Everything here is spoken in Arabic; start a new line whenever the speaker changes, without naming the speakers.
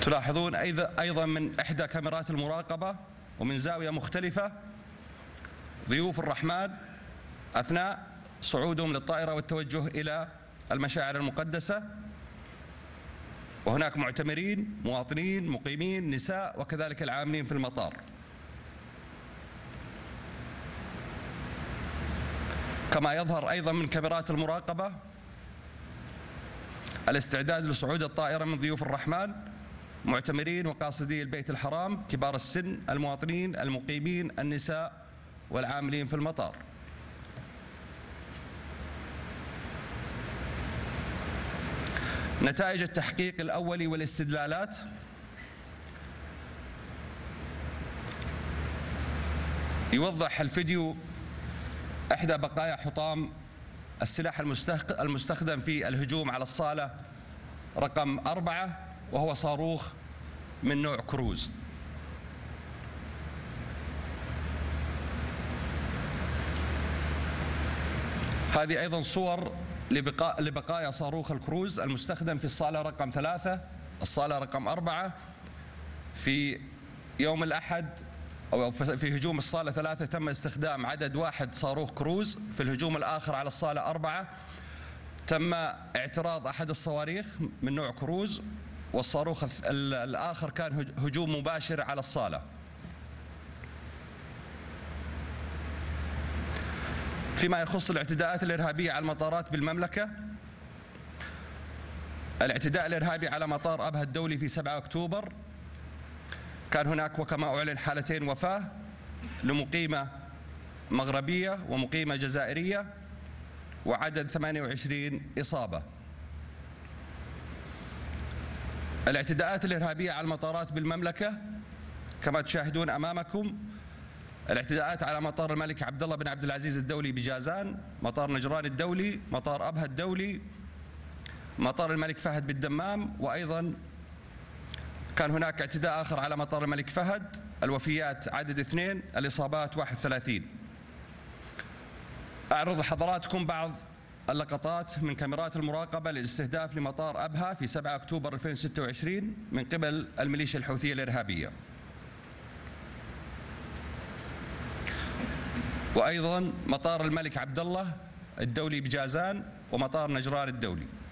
تلاحظون أيضا من إحدى كاميرات المراقبة ومن زاوية مختلفة ضيوف الرحمن أثناء صعودهم للطائرة والتوجه إلى المشاعر المقدسة، وهناك معتمرين مواطنين مقيمين نساء وكذلك العاملين في المطار. كما يظهر أيضا من كاميرات المراقبة الاستعداد لصعود الطائرة من ضيوف الرحمن معتمرين وقاصدي البيت الحرام، كبار السن، المواطنين المقيمين، النساء والعاملين في المطار. نتائج التحقيق الأولي والاستدلالات. يوضح الفيديو إحدى بقايا حطام السلاح المستخدم في الهجوم على الصالة رقم 4، وهو صاروخ من نوع كروز. هذه أيضا صور لبقايا صاروخ الكروز المستخدم في الصالة رقم 3، الصالة رقم 4 في يوم الأحد، أو في هجوم الصالة 3 تم استخدام عدد 1 صاروخ كروز. في الهجوم الآخر على الصالة 4 تم اعتراض أحد الصواريخ من نوع كروز، والصاروخ الآخر كان هجوم مباشر على الصالة. فيما يخص الاعتداءات الإرهابية على المطارات بالمملكة، الاعتداء الإرهابي على مطار أبها الدولي في 7 أكتوبر كان هناك وكما أعلن حالتين وفاة لمقيمة مغربية ومقيمة جزائرية، وعدد 28 إصابة. الاعتداءات الإرهابية على المطارات بالمملكة كما تشاهدون أمامكم: الاعتداءات على مطار الملك عبد الله بن عبد العزيز الدولي بجازان، مطار نجران الدولي، مطار أبها الدولي، مطار الملك فهد بالدمام، وأيضا كان هناك اعتداء آخر على مطار الملك فهد. الوفيات عدد 2، الإصابات 31. أعرض لحضراتكم بعض اللقطات من كاميرات المراقبة للاستهداف لمطار أبها في 7 أكتوبر 2026 من قبل الميليشيا الحوثية الإرهابية، وأيضا مطار الملك عبد الله الدولي بجازان ومطار نجران الدولي.